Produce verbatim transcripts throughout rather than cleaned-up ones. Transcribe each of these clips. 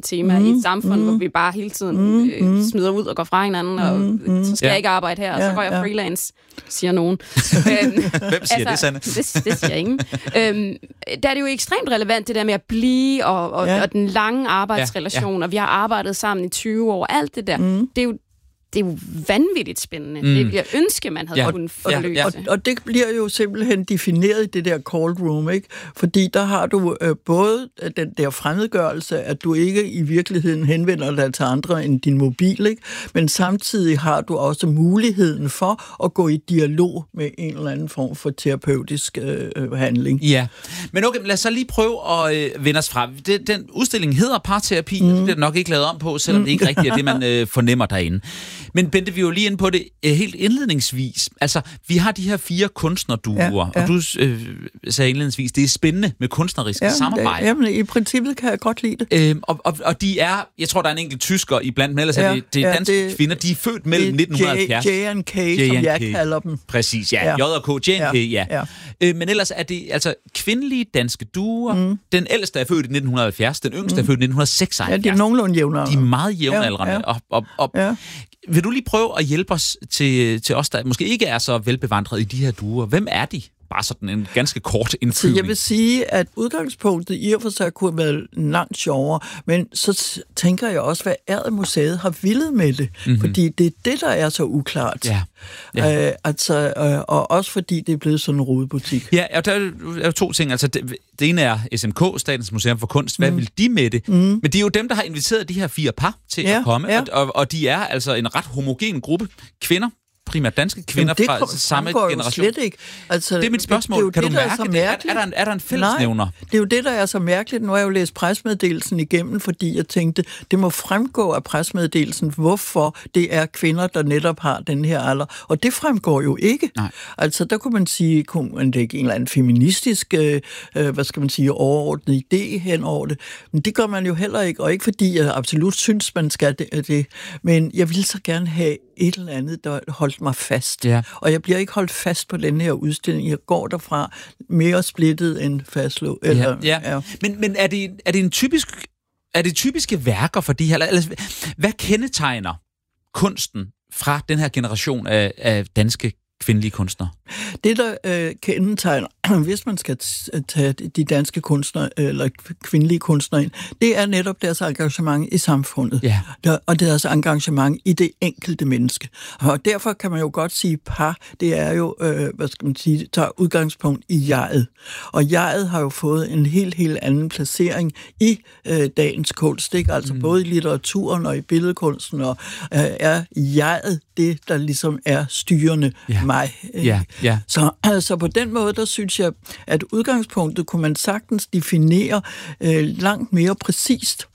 tema mm, i et samfund, mm, hvor vi bare hele tiden mm, øh, smider ud og går fra hinanden, og mm, så skal ja. jeg ikke arbejde her, og så går jeg freelance, siger nogen. Hvem siger altså, det, Sanne? Det, det siger ingen. øhm, der er det jo ekstremt relevant, det der med at blive, og, og, ja. og den lange arbejdsrelation, ja. Ja. og vi har arbejdet sammen i tyve år, alt det der, mm. det er jo Det er jo vanvittigt spændende. Mm. Det bliver ønske, man havde ja. kunnet forløse. Ja, ja. Og, og det bliver jo simpelthen defineret i det der cold room, ikke? Fordi der har du øh, både den der fremmedgørelse, at du ikke i virkeligheden henvender dig til andre end din mobil, ikke? Men samtidig har du også muligheden for at gå i dialog med en eller anden form for terapeutisk øh, handling. Ja, men okay, lad os så lige prøve at øh, vende os fra. Det, den udstilling hedder parterapi, mm. det bliver nok ikke lavet om på, selvom mm. det ikke rigtigt er det, man øh, fornemmer derinde. Men Bente, vi er jo lige inde på det øh, helt indledningsvis. Altså, vi har de her fire kunstnerduer, ja, ja. og du øh, sagde indledningsvis, det er spændende med kunstneriske ja, samarbejde. Jamen, i princippet kan jeg godt lide det. Øhm, og, og, og de er, jeg tror, der er en enkelt tysker iblandt, men ellers ja, er det, det er ja, danske det, kvinder, de er født mellem nitten halvfjerds. J and K, som jeg kalder dem. Præcis, ja. ja. J og K, J and K, ja. ja. Øh, men ellers er det altså kvindelige danske duer. Mm. Den ældste er født i nitten halvfjerds, den yngste mm. er født i nitten seksoghalvfjerds. Ja, de er nogenlunde jævnere. De er meget jævnaldrende. Ja, ja. Og, og, og, ja. Vil du lige prøve at hjælpe os til, til os, der måske ikke er så velbevandret i de her duer? Hvem er de? Bare sådan en ganske kort indflyvning. Så jeg vil sige, at udgangspunktet i og for sig kunne have været langt sjovere, men så tænker jeg også, hvad er det museet har villet med det? Mm-hmm. Fordi det er det, der er så uklart. Ja. Ja. Øh, altså, øh, og også fordi det er blevet sådan en rodebutik. Ja, og der er jo to ting. Altså, det, det ene er S M K, Statens Museum for Kunst. Hvad mm. vil de med det? Mm. Men det er jo dem, der har inviteret de her fire par til ja, at komme, ja. og, og, og de er altså en ret homogen gruppe kvinder, primært danske kvinder fra kom, samme generation. Slet ikke. Altså, det er mit spørgsmål. Det, det er kan det, du mærke det? Er, er, der en, er der en fællesnævner? Nej, det er jo det, der er så mærkeligt. Nu har jeg jo læst pressemeddelelsen igennem, fordi jeg tænkte, det må fremgå af pressemeddelelsen, hvorfor det er kvinder, der netop har den her alder. Og det fremgår jo ikke. Nej. Altså, der kunne man sige, kunne man lægge en eller anden feministisk, øh, hvad skal man sige, overordnet idé hen over det. Men det gør man jo heller ikke, og ikke fordi jeg absolut synes, man skal det. det. Men jeg vil så gerne have et eller andet, der holdt mig fast. Ja. Og jeg bliver ikke holdt fast på den her udstilling. Jeg går derfra mere splittet end fastslået. Ja, ja. ja. Men, men er, det, er det en typisk, er det typiske værker for de her? Altså, hvad kendetegner kunsten fra den her generation af, af danske kvindelige kunstnere? Det, der øh, kendetegner, hvis man skal tage de danske kunstnere, eller kvindelige kunstnere ind, det er netop deres engagement i samfundet, ja. der, og deres engagement i det enkelte menneske. Og derfor kan man jo godt sige, par, det er jo, øh, hvad skal man sige, tager udgangspunkt i jeget. Og jeget har jo fået en helt, helt anden placering i øh, dagens kunst, ikke? Altså mm. både i litteraturen og i billedkunsten, og øh, er jeget det, der ligesom er styrende ja. mig. Ja, ja. Så altså på den måde, der synes jeg, at udgangspunktet kunne man sagtens definere øh, langt mere præcist.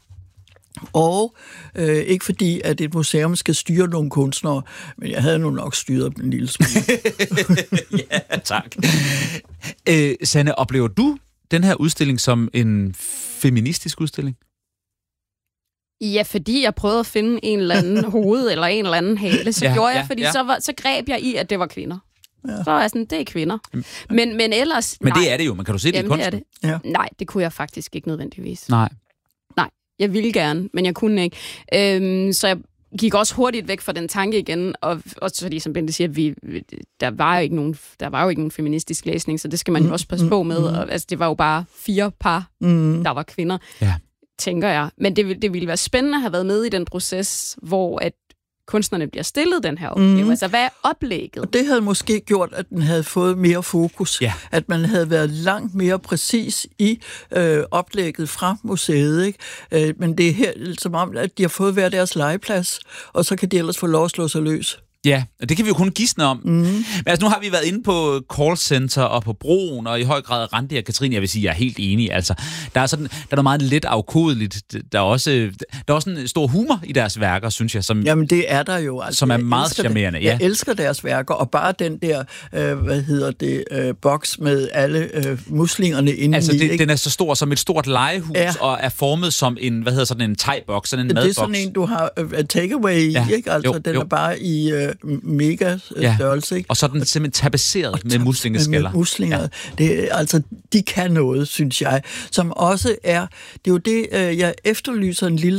Og øh, ikke fordi, at et museum skal styre nogle kunstnere, men jeg havde nu nok styret dem en lille smule. Ja, tak. Øh, Sanne, oplever du den her udstilling som en feministisk udstilling? Ja, fordi jeg prøvede at finde en eller anden hoved eller en eller anden hale, så ja, gjorde jeg, fordi ja. så, var, så greb jeg i, at det var kvinder. Ja. Så er jeg sådan, det er kvinder. Men, men ellers... Men nej. det er det jo, man kan du se det Jamen, i kunsten? Det er det. Ja. Nej, det kunne jeg faktisk ikke nødvendigvis. Nej. Nej, jeg ville gerne, men jeg kunne ikke. Øhm, så jeg gik også hurtigt væk fra den tanke igen, og også fordi, som Bente siger, vi, der, var jo ikke nogen, der var jo ikke nogen feministisk læsning, så det skal man jo også passe på med. Og, altså, det var jo bare fire par, mm. der var kvinder. Ja. Tænker jeg. Men det, det ville være spændende at have været med i den proces, hvor at kunstnerne bliver stillet den her opgave. Mm. Altså, hvad er oplægget? Og det havde måske gjort, at den havde fået mere fokus. Ja. At man havde været langt mere præcis i øh, oplægget fra museet. Ikke? Øh, men det er her som om, at de har fået hver deres legeplads, og så kan de ellers få lov at slå sig løs. Ja, og det kan vi jo kun gisne om. Mm. Men altså, nu har vi været inde på callcenter og på broen, og i høj grad Randi og Katrine, jeg vil sige, jeg er helt enig. Altså, der er sådan, der er noget meget let afkodeligt. Der er også, der er også en stor humor i deres værker, synes jeg. Som, Jamen, det er der jo. Altså, som er meget charmerende. Ja. Jeg elsker deres værker, og bare den der, øh, hvad hedder det, øh, boks med alle øh, muslingerne inde altså, i. Altså, den er så stor som et stort legehus, ja. og er formet som en, hvad hedder sådan en thai-boks, sådan en madboks. Det er sådan en, du har uh, takeaway i, ja. ikke? Altså, jo, den jo. er bare i... Øh, mega ja. størrelse, ikke? Og så er den simpelthen tapetseret med muslingeskaller. Med muslinger. Ja. Det, altså, de kan noget, synes jeg. Som også er, det er jo det, jeg efterlyser en lille